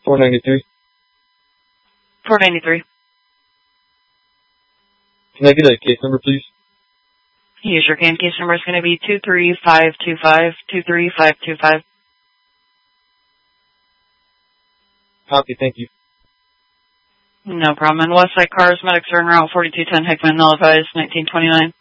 493. 493. Can I get a case number, please? Yes, your case number is going to be 23525, 23525. Copy, thank you. No problem. And Westside Cars, medics are en route 4210 Hickman, null advised, 1929.